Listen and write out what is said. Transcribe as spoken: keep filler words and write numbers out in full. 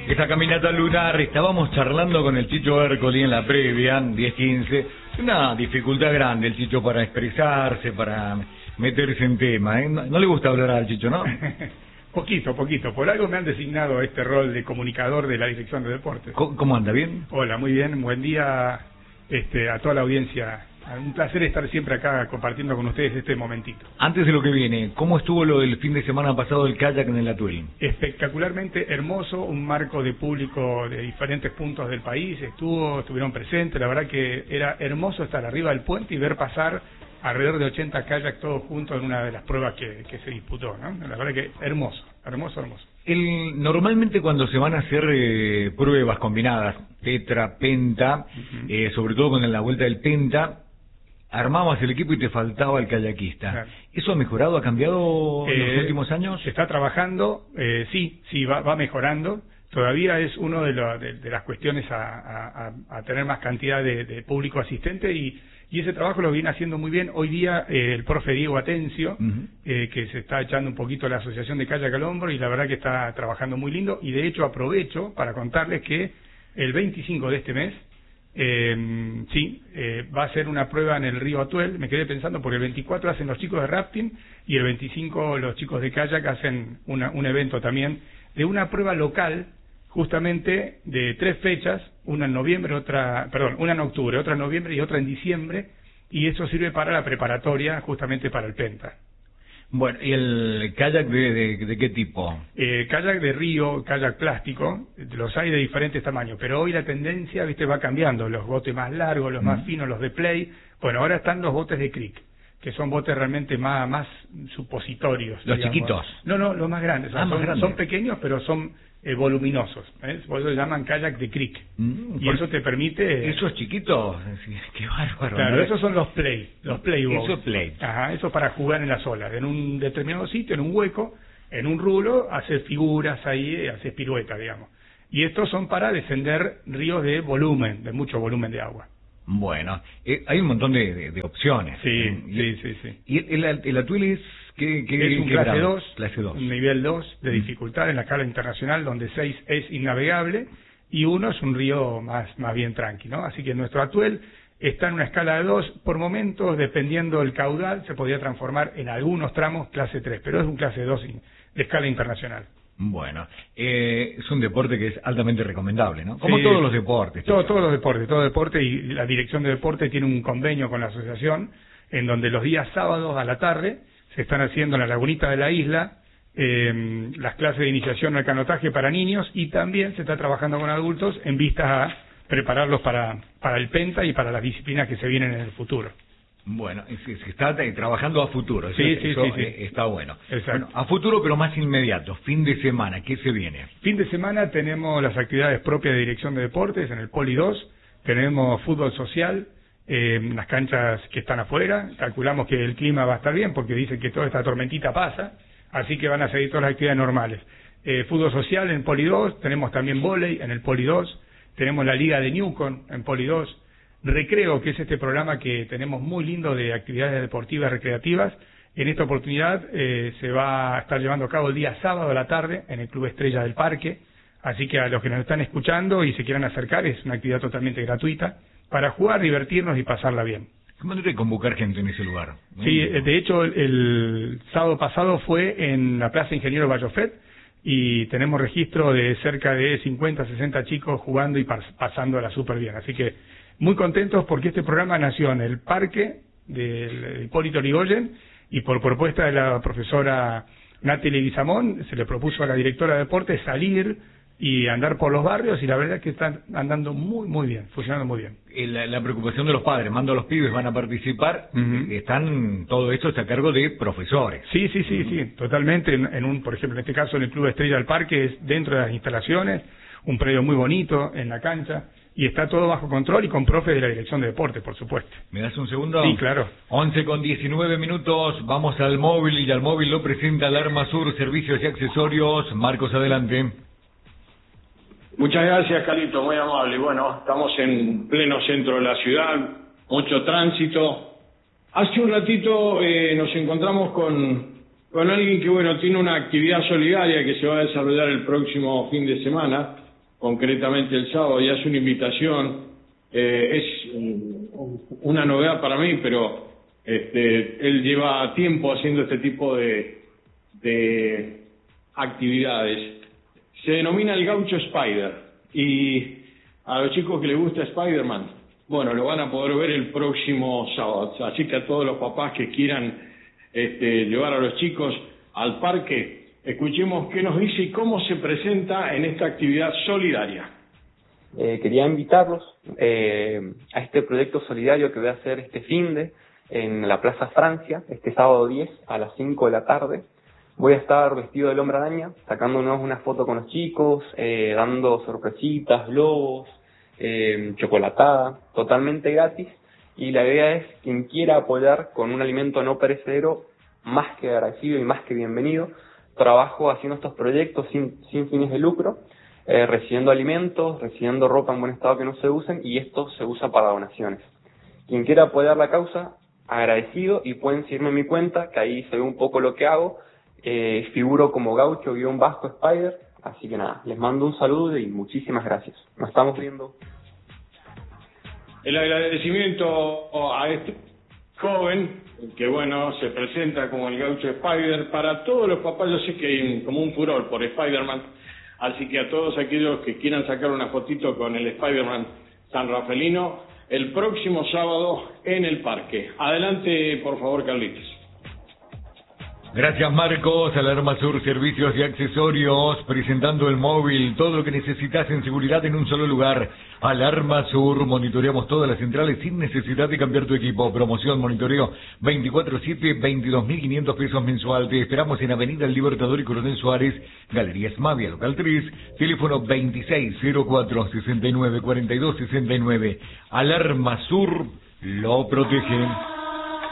Esta caminata lunar, estábamos charlando con el Chicho Ercoli en la previa, diez quince, una dificultad grande el Chicho para expresarse, para meterse en tema, ¿eh? No, no le gusta hablar al Chicho, ¿no? Poquito, poquito. Por algo me han designado este rol de comunicador de la Dirección de Deportes. ¿Cómo, cómo anda? ¿Bien? Hola, muy bien. Buen día este, a toda la audiencia. Un placer estar siempre acá compartiendo con ustedes este momentito. Antes de lo que viene, ¿cómo estuvo lo del fin de semana pasado del kayak en el Atuel? Espectacularmente hermoso, un marco de público de diferentes puntos del país, estuvo, estuvieron presentes, la verdad que era hermoso estar arriba del puente y ver pasar alrededor de ochenta kayaks todos juntos en una de las pruebas que, que se disputó, ¿no? La verdad que hermoso, hermoso, hermoso. El, normalmente cuando se van a hacer eh, pruebas combinadas, tetra, penta, uh-huh. eh, sobre todo con la vuelta del penta, armabas el equipo y te faltaba el kayakista. Claro. ¿Eso ha mejorado, ha cambiado en eh, los últimos años? Se está trabajando, eh, sí, sí, va, va mejorando. Todavía es una de, lo, de, de las cuestiones a, a, a tener más cantidad de, de público asistente y, y ese trabajo lo viene haciendo muy bien. Hoy día eh, el profe Diego Atencio, uh-huh. eh, que se está echando un poquito la Asociación de Kayak al Hombro y la verdad que está trabajando muy lindo y de hecho aprovecho para contarles que el veinticinco de este mes Eh, sí, eh, va a ser una prueba en el río Atuel. Me quedé pensando porque el veinticuatro hacen los chicos de rafting y el veinticinco los chicos de kayak hacen una, un evento también de una prueba local, justamente de tres fechas, una en noviembre, otra, perdón, una en octubre, otra en noviembre y otra en diciembre, y eso sirve para la preparatoria justamente para el Penta. Bueno, ¿y el kayak de, de, de qué tipo? Eh, kayak de río, kayak plástico, los hay de diferentes tamaños, pero hoy la tendencia, viste, va cambiando, los botes más largos, los mm. más finos, los de play. Bueno, ahora están los botes de creek, que son botes realmente más, más supositorios. ¿Los digamos. chiquitos? No, no, los más grandes. Ah, son, más grandes. Son pequeños, pero son eh, voluminosos. ¿eh? Por eso se llaman kayak de creek. Mm, y eso te permite... ¿Esos chiquitos? Qué bárbaro. Claro, ¿no? esos son los play, los play boats. Eso es play. Ajá, eso para jugar en las olas, en un determinado sitio, en un hueco, en un rulo, hacer figuras ahí, hacer piruetas, digamos. Y estos son para descender ríos de volumen, de mucho volumen de agua. Bueno, eh, hay un montón de, de, de opciones. Sí, ¿eh? sí, sí, sí. ¿Y el, el, el Atuel es qué, qué, es un qué clase grado? dos, clase dos, un nivel dos de dificultad en la escala internacional, donde seis es innavegable y uno es un río más, más bien tranqui, ¿no? Así que nuestro Atuel está en una escala de dos, por momentos, dependiendo del caudal, se podría transformar en algunos tramos clase tres, pero es un clase dos de escala internacional. Bueno, eh, es un deporte que es altamente recomendable, ¿no? Como sí, todos los deportes. Todo, todos los deportes, todo deporte, y la Dirección de Deporte tiene un convenio con la asociación, en donde los días sábados a la tarde se están haciendo en la lagunita de la isla eh, las clases de iniciación al canotaje para niños, y también se está trabajando con adultos en vistas a prepararlos para, para el Penta y para las disciplinas que se vienen en el futuro. Bueno, se, se está trabajando a futuro, sí, eso, sí, eso sí, sí. está bueno. Exacto. Bueno, a futuro pero más inmediato, fin de semana, ¿qué se viene? Fin de semana tenemos las actividades propias de Dirección de Deportes en el Poli dos, tenemos fútbol social, eh, las canchas que están afuera, calculamos que el clima va a estar bien porque dicen que toda esta tormentita pasa, así que van a seguir todas las actividades normales. Eh, fútbol social en el Poli dos, tenemos también vóley en el Poli dos, tenemos la Liga de Newcon en Poli dos, Recreo, que es este programa que tenemos muy lindo de actividades deportivas recreativas. En esta oportunidad eh, se va a estar llevando a cabo el día sábado a la tarde en el Club Estrella del Parque, así que a los que nos están escuchando y se quieran acercar, es una actividad totalmente gratuita para jugar, divertirnos y pasarla bien. ¿Cómo hay que convocar gente en ese lugar? Sí, de hecho el, el sábado pasado fue en la Plaza Ingeniero Bayofet y tenemos registro de cerca de cincuenta, sesenta chicos jugando y pas, pasándola súper bien, así que muy contentos porque este programa nació en el parque del Hipólito Yrigoyen y por propuesta de la profesora Natalie Guizamón se le propuso a la directora de deportes salir y andar por los barrios y la verdad es que están andando muy muy bien, funcionando muy bien. La, la preocupación de los padres, mando a los pibes, van a participar, uh-huh. están, todo esto está a cargo de profesores. Sí, sí, sí, uh-huh. sí, totalmente, en, en un, por ejemplo, en este caso en el Club Estrella del Parque es dentro de las instalaciones, un predio muy bonito en la cancha. Y está todo bajo control y con profes de la Dirección de Deportes, por supuesto. ¿Me das un segundo? Sí, claro. once con diecinueve minutos, vamos al móvil y al móvil lo presenta Alarma Sur, Servicios y Accesorios. Marcos, adelante. Muchas gracias, Carlito, muy amable. Bueno, estamos en pleno centro de la ciudad, mucho tránsito. Hace un ratito eh, nos encontramos con, con alguien que, bueno, tiene una actividad solidaria que se va a desarrollar el próximo fin de semana. concretamente el sábado, y hace una invitación. Eh, es um, una novedad para mí, pero este, él lleva tiempo haciendo este tipo de, de actividades. Se denomina el Gaucho Spider, y a los chicos que les gusta Spider-Man, bueno, lo van a poder ver el próximo sábado. Así que a todos los papás que quieran este, llevar a los chicos al parque, escuchemos qué nos dice y cómo se presenta en esta actividad solidaria. Eh, quería invitarlos eh, a este proyecto solidario que voy a hacer este finde en la Plaza Francia, este sábado diez a las cinco de la tarde. Voy a estar vestido del Hombre Araña, sacándonos una foto con los chicos, eh, dando sorpresitas, globos, eh, chocolatada, totalmente gratis. Y la idea es, quien quiera apoyar con un alimento no perecedero, más que agradecido y más que bienvenido. Trabajo haciendo estos proyectos sin, sin fines de lucro, Eh, recibiendo alimentos, recibiendo ropa en buen estado que no se usen, y esto se usa para donaciones. Quien quiera apoyar la causa, agradecido, y pueden seguirme en mi cuenta, que ahí se ve un poco lo que hago. Eh, figuro como Gaucho-Spider, así que nada, les mando un saludo y muchísimas gracias. Nos estamos viendo. El agradecimiento a este joven, que bueno, se presenta como el Gaucho Spider, para todos los papás. Yo sé que hay como un furor por Spider-Man. Así que a todos aquellos que quieran sacar una fotito con el Spider-Man San Rafaelino, el próximo sábado en el parque. Adelante, por favor, Carlitos. Gracias, Marcos. Alarma Sur, servicios y accesorios, presentando el móvil, todo lo que necesitas en seguridad en un solo lugar. Alarma Sur, monitoreamos todas las centrales sin necesidad de cambiar tu equipo. Promoción, monitoreo veinticuatro siete, veintidós mil quinientos pesos mensual. Te esperamos en Avenida El Libertador y Coronel Suárez, Galerías Mavia, local tres, teléfono veintiséis cero cuatro, sesenta y nueve, cuarenta y dos sesenta y nueve. Alarma Sur, lo protege.